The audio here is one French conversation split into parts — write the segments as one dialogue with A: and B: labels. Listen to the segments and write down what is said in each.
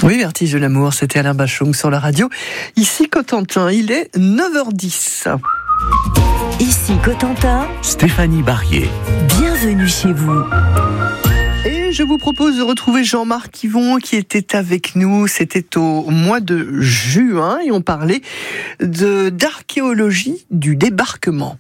A: Oui, Vertige de l'amour, c'était Alain Bachung sur la radio. Ici Cotentin, il est 9h10.
B: Ici Cotentin,
C: Stéphanie Barrier.
B: Bienvenue chez vous.
A: Et je vous propose de retrouver Jean-Marc Yvon qui était avec nous. C'était au mois de juin et on parlait d'archéologie du débarquement.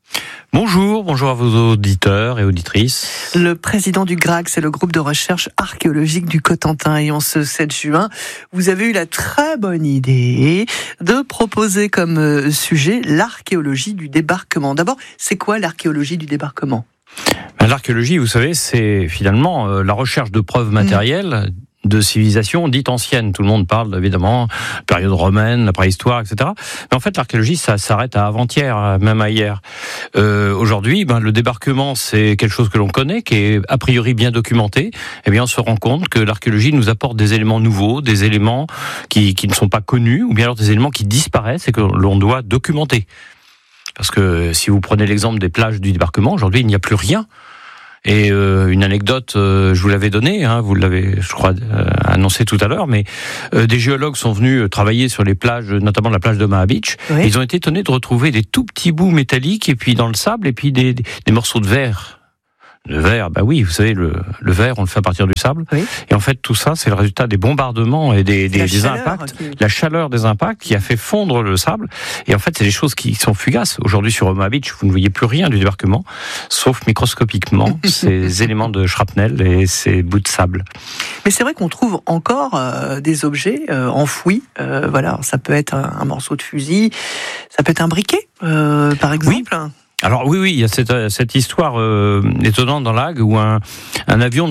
C: Bonjour à vos auditeurs et auditrices.
A: Le président du GRAC, c'est le groupe de recherche archéologique du Cotentin. Et en ce 7 juin, vous avez eu la très bonne idée de proposer comme sujet l'archéologie du débarquement. D'abord, c'est quoi l'archéologie du débarquement ?
C: L'archéologie, vous savez, c'est finalement la recherche de preuves matérielles de civilisations dites anciennes. Tout le monde parle évidemment période romaine, la préhistoire, etc. Mais en fait, l'archéologie, ça s'arrête à avant-hier, même à hier. Aujourd'hui, le débarquement, c'est quelque chose que l'on connaît, qui est a priori bien documenté. Eh bien, on se rend compte que l'archéologie nous apporte des éléments nouveaux, des éléments qui ne sont pas connus, ou bien alors des éléments qui disparaissent et que l'on doit documenter. Parce que si vous prenez l'exemple des plages du débarquement, aujourd'hui, il n'y a plus rien. Et une anecdote, je vous l'avais donnée, vous l'avez, je crois, annoncé tout à l'heure, mais des géologues sont venus travailler sur les plages, notamment la plage de Omaha Beach. Oui. Et ils ont été étonnés de retrouver des tout petits bouts métalliques, et puis dans le sable, et puis des morceaux de verre. Le verre, oui, vous savez, le verre, on le fait à partir du sable. Oui. Et en fait, tout ça, c'est le résultat des bombardements et des impacts, la chaleur des impacts qui a fait fondre le sable. Et en fait, c'est des choses qui sont fugaces. Aujourd'hui, sur Omaha Beach, vous ne voyez plus rien du débarquement, sauf microscopiquement ces éléments de shrapnel et ces bouts de sable.
A: Mais c'est vrai qu'on trouve encore des objets enfouis. Voilà, ça peut être un morceau de fusil, ça peut être un briquet, par exemple.
C: Oui. Alors oui, il y a cette histoire étonnante dans l'Ag où un avion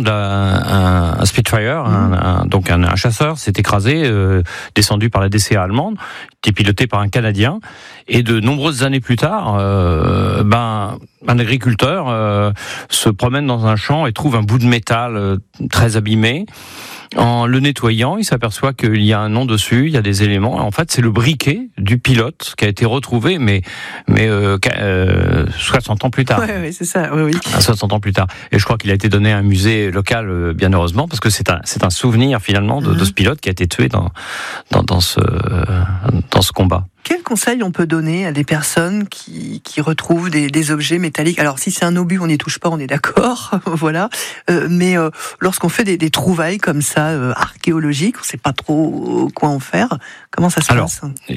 C: un Spitfire, donc un chasseur, s'est écrasé, descendu par la DCA allemande, qui est piloté par un Canadien, et de nombreuses années plus tard, un agriculteur se promène dans un champ et trouve un bout de métal très abîmé. En le nettoyant, il s'aperçoit qu'il y a un nom dessus, il y a des éléments. En fait, c'est le briquet du pilote qui a été retrouvé, mais 60 ans plus tard.
A: Oui, c'est ça. Oui.
C: 60 ans plus tard. Et je crois qu'il a été donné à un musée local, bien heureusement, parce que c'est un souvenir finalement de ce pilote qui a été tué dans ce combat.
A: Quel conseil on peut donner à des personnes qui retrouvent des objets métalliques ? Alors, si c'est un obus, on n'y touche pas, on est d'accord, voilà. Mais lorsqu'on fait des trouvailles comme ça, archéologiques, on ne sait pas trop quoi en faire. Comment ça se passe ?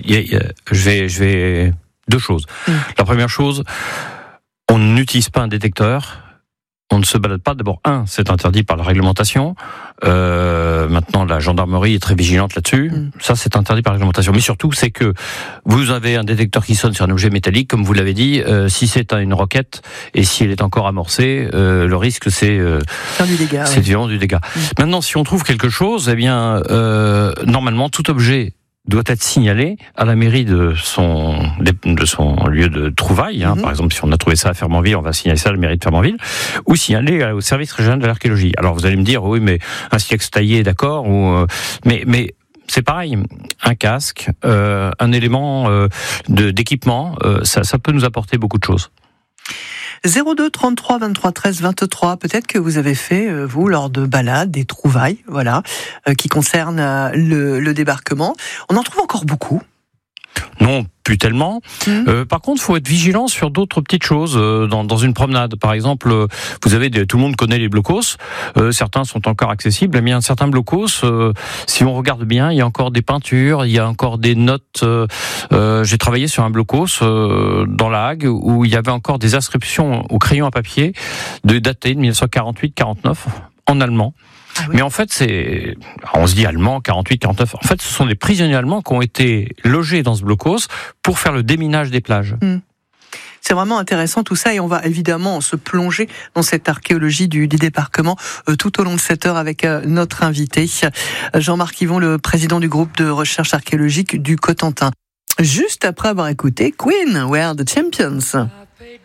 C: Je vais deux choses. La première chose, on n'utilise pas un détecteur. On ne se balade pas. D'abord, c'est interdit par la réglementation. Maintenant, la gendarmerie est très vigilante là-dessus. Ça, c'est interdit par la réglementation. Mais surtout, c'est que vous avez un détecteur qui sonne sur un objet métallique, comme vous l'avez dit. Si c'est une roquette et si elle est encore amorcée, le risque, c'est
A: faire du dégât.
C: C'est violent du dégât. Maintenant, si on trouve quelque chose, normalement, tout objet doit être signalé à la mairie de son lieu de trouvaille. Par exemple, si on a trouvé ça à Fermanville, on va signaler ça à la mairie de Fermanville, ou signaler au service régional de l'archéologie. Alors vous allez me dire, oui, mais un silex taillé, d'accord, mais c'est pareil. Un casque, un élément d'équipement, ça peut nous apporter beaucoup de choses.
A: 02 33 23 13 23. Peut-être que vous avez fait, vous, lors de balades, des trouvailles, qui concernent le débarquement. On en trouve encore beaucoup.
C: Non, plus tellement. Par contre, il faut être vigilant sur d'autres petites choses dans une promenade. Par exemple, vous avez tout le monde connaît les blocos. Certains sont encore accessibles. Mais il y a certains blocos, si on regarde bien, il y a encore des peintures, il y a encore des notes. J'ai travaillé sur un blocos dans la Hague où il y avait encore des inscriptions au crayon à papier datées de 1948-49 en allemand. Ah oui. Mais en fait, on se dit allemand, 48, 49. En fait, ce sont des prisonniers allemands qui ont été logés dans ce blocos pour faire le déminage des plages.
A: C'est vraiment intéressant tout ça et on va évidemment se plonger dans cette archéologie du débarquement tout au long de cette heure avec notre invité, Jean-Marc Yvon, le président du groupe de recherche archéologique du Cotentin. Juste après avoir écouté Queen, We Are the Champions.